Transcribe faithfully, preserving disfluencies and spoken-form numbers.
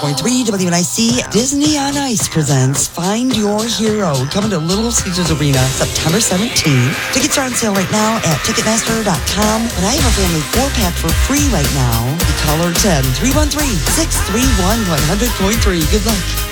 Point three W N I C Disney on Ice presents Find Your Hero, coming to Little Caesars Arena September seventeenth. Tickets are on sale right now at Ticketmaster dot com, and I have a family four-pack for free right now. You call her ten, three one three, six three one, one hundred point three. Good luck.